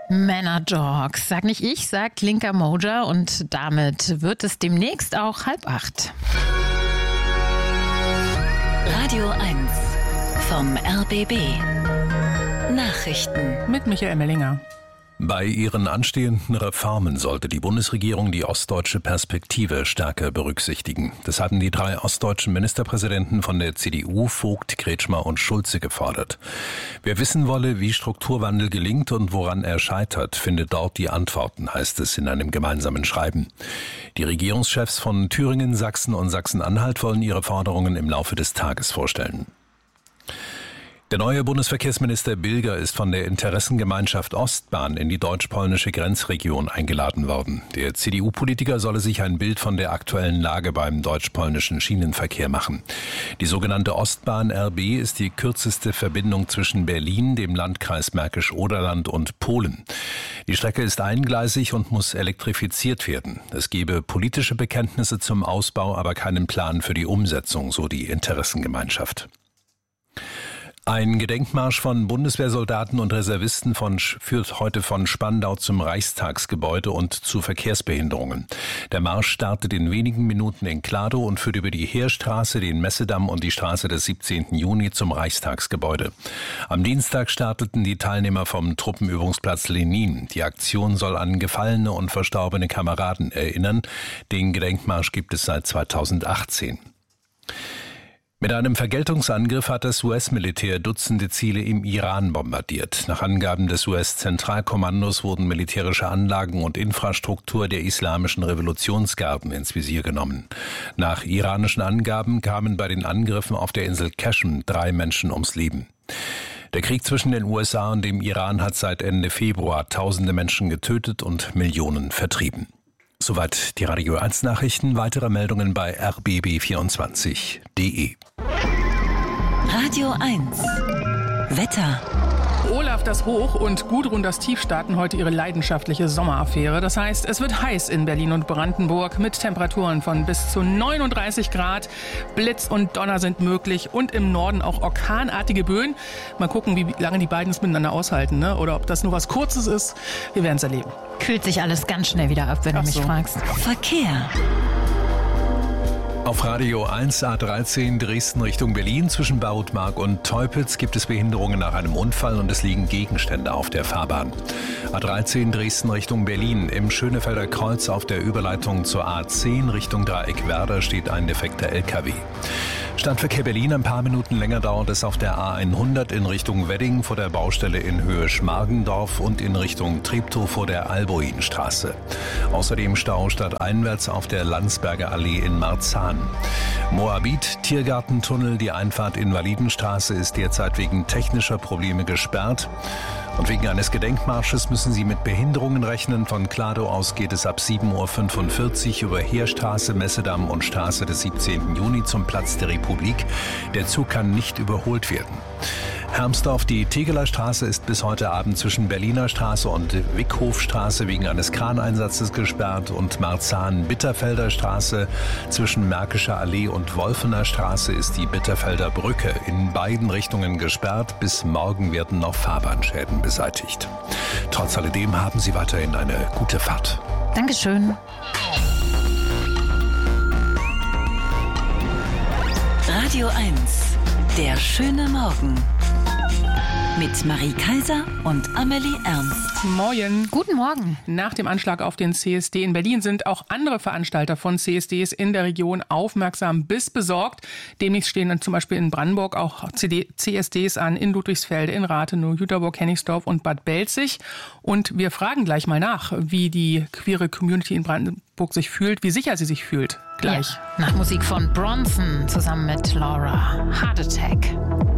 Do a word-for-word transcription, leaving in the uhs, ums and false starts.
Männerdogs. Sag nicht ich, sagt Linka Moja und damit wird es demnächst auch halb acht. Radio eins vom R B B. Nachrichten mit Michael Mellinger. Bei ihren anstehenden Reformen sollte die Bundesregierung die ostdeutsche Perspektive stärker berücksichtigen. Das hatten die drei ostdeutschen Ministerpräsidenten von der C D U, Vogt, Kretschmer und Schulze gefordert. Wer wissen wolle, wie Strukturwandel gelingt und woran er scheitert, findet dort die Antworten, heißt es in einem gemeinsamen Schreiben. Die Regierungschefs von Thüringen, Sachsen und Sachsen-Anhalt wollen ihre Forderungen im Laufe des Tages vorstellen. Der neue Bundesverkehrsminister Bilger ist von der Interessengemeinschaft Ostbahn in die deutsch-polnische Grenzregion eingeladen worden. Der C D U-Politiker solle sich ein Bild von der aktuellen Lage beim deutsch-polnischen Schienenverkehr machen. Die sogenannte Ostbahn R B ist die kürzeste Verbindung zwischen Berlin, dem Landkreis Märkisch-Oderland und Polen. Die Strecke ist eingleisig und muss elektrifiziert werden. Es gebe politische Bekenntnisse zum Ausbau, aber keinen Plan für die Umsetzung, so die Interessengemeinschaft. Ein Gedenkmarsch von Bundeswehrsoldaten und Reservisten von, führt heute von Spandau zum Reichstagsgebäude und zu Verkehrsbehinderungen. Der Marsch startet in wenigen Minuten in Kladow und führt über die Heerstraße, den Messedamm und die Straße des siebzehnten Juni zum Reichstagsgebäude. Am Dienstag starteten die Teilnehmer vom Truppenübungsplatz Lenin. Die Aktion soll an gefallene und verstorbene Kameraden erinnern. Den Gedenkmarsch gibt es seit zweitausendachtzehn. Mit einem Vergeltungsangriff hat das U S-Militär Dutzende Ziele im Iran bombardiert. Nach Angaben des U S-Zentralkommandos wurden militärische Anlagen und Infrastruktur der islamischen Revolutionsgarden ins Visier genommen. Nach iranischen Angaben kamen bei den Angriffen auf der Insel Qashm drei Menschen ums Leben. Der Krieg zwischen den U S A und dem Iran hat seit Ende Februar tausende Menschen getötet und Millionen vertrieben. Soweit die Radio eins Nachrichten. Weitere Meldungen bei r b b vierundzwanzig punkt d e. Radio eins Wetter. Olaf das Hoch und Gudrun das Tief starten heute ihre leidenschaftliche Sommeraffäre. Das heißt, es wird heiß in Berlin und Brandenburg mit Temperaturen von bis zu neununddreißig Grad. Blitz und Donner sind möglich und im Norden auch orkanartige Böen. Mal gucken, wie lange die beiden es miteinander aushalten, ne? Oder ob das nur was Kurzes ist. Wir werden es erleben. Kühlt sich alles ganz schnell wieder ab, wenn Ach du mich so. fragst. Verkehr. Auf Radio eins A dreizehn Dresden Richtung Berlin zwischen Bautmark und Teupitz gibt es Behinderungen nach einem Unfall und es liegen Gegenstände auf der Fahrbahn. A dreizehn Dresden Richtung Berlin im Schönefelder Kreuz auf der Überleitung zur A zehn Richtung Dreieck Werder steht ein defekter L K W. Stadtverkehr Berlin, ein paar Minuten länger dauert es auf der A hundert in Richtung Wedding vor der Baustelle in Höhe Schmargendorf und in Richtung Treptow vor der Alboinstraße. Außerdem Stau stadteinwärts auf der Landsberger Allee in Marzahn. Moabit, Tiergartentunnel, die Einfahrt Invalidenstraße ist derzeit wegen technischer Probleme gesperrt. Und wegen eines Gedenkmarsches müssen Sie mit Behinderungen rechnen. Von Kladow aus geht es ab sieben Uhr fünfundvierzig über Heerstraße, Messedamm und Straße des siebzehnten Juni zum Platz der Republik. Der Zug kann nicht überholt werden. Hermsdorf, die Tegeler Straße ist bis heute Abend zwischen Berliner Straße und Wickhofstraße wegen eines Kraneinsatzes gesperrt und Marzahn-Bitterfelder Straße zwischen Märkischer Allee und Wolfener Straße ist die Bitterfelder Brücke in beiden Richtungen gesperrt. Bis morgen werden noch Fahrbahnschäden beseitigt. Trotz alledem haben Sie weiterhin eine gute Fahrt. Dankeschön. Radio eins, der schöne Morgen. Mit Marie Kaiser und Amelie Ernst. Moin. Guten Morgen. Nach dem Anschlag auf den C S D in Berlin sind auch andere Veranstalter von C S Ds in der Region aufmerksam bis besorgt. Demnächst stehen dann zum Beispiel in Brandenburg auch C S Ds an, in Ludwigsfelde, in Rathenow, Jüterbock, Hennigsdorf und Bad Belzig. Und wir fragen gleich mal nach, wie die queere Community in Brandenburg sich fühlt, wie sicher sie sich fühlt. Gleich. Ja, nach Musik von Bronson zusammen mit Laura. Heart Attack.